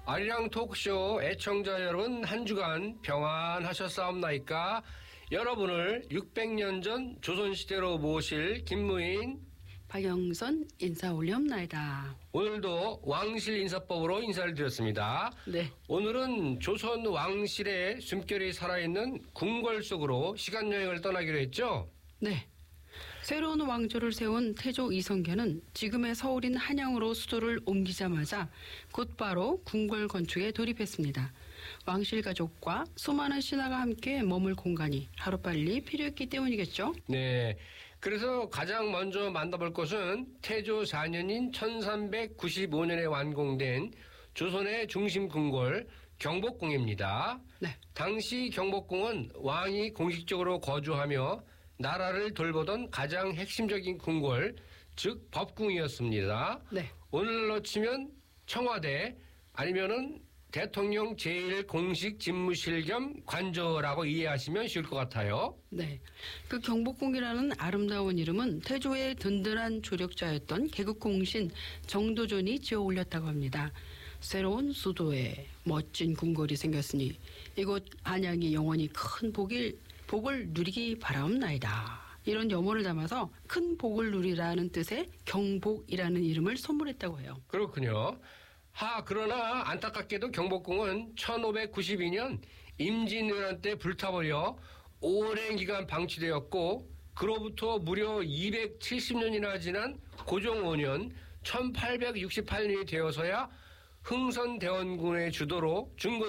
아리랑 토크쇼 애청자 여러분, 한 주간 평안하셨사옵나이까? 여러분을 600년 전 조선시대로 모실 김무인, 박영선 인사 올려옵나이다. 오늘도 왕실 인사법으로 인사를 드렸습니다. 네. 오늘은 조선 왕실의 숨결이 살아있는 궁궐 속으로 시간여행을 떠나기로 했죠? 네. 새로운 왕조를 세운 태조 이성계는 지금의 서울인 한양으로 수도를 옮기자마자 곧바로 궁궐 건축에 돌입했습니다. 왕실 가족과 수많은 신하가 함께 머물 공간이 하루빨리 필요했기 때문이겠죠? 네. 그래서 가장 먼저 만나볼 것은 태조 4년인 1395년에 완공된 조선의 중심 궁궐 경복궁입니다. 네. 당시 경복궁은 왕이 공식적으로 거주하며 나라를 돌보던 가장 핵심적인 궁궐, 즉 법궁이었습니다. 네. 오늘날로 치면 청와대 아니면은 대통령 제1 공식 집무실 겸 관저라고 이해하시면 쉬울 것 같아요. 네. 그 경복궁이라는 아름다운 이름은 태조의 든든한 조력자였던 개국공신 정도전이 지어 올렸다고 합니다. 새로운 수도에 멋진 궁궐이 생겼으니 이곳 한양이 영원히 큰 복을 누리기 바라옵나이다. 이런 염원을 담아서 큰 복을 누리라는 뜻의 경복이라는 이름을 선물했다고 해요. 그렇군요. 그러나 안타깝게도 경복궁은 1592년 임진왜란 때 불타버려 오랜 기간 방치되었고, 그로부터 무려 270년이나 지난 고종 5년 1868년이 되어서야 흥선대원군의 주도로